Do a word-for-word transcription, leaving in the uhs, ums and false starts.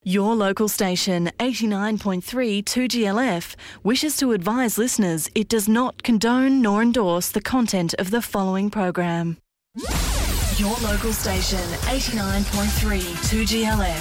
Your local station, eighty-nine point three two G L F, wishes to advise listeners it does not condone nor endorse the content of the following program. Your local station, eighty-nine point three two G L F.